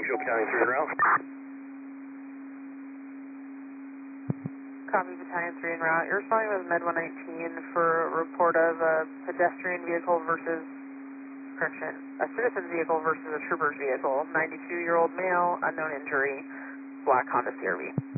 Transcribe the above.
Joe Battalion 3 en route. Copy, Battalion 3 en route. You're responding with Med 119 for a report of a pedestrian vehicle versus, correction, a citizen vehicle versus a trooper's vehicle. 92-year-old male, unknown injury, black Honda CRV.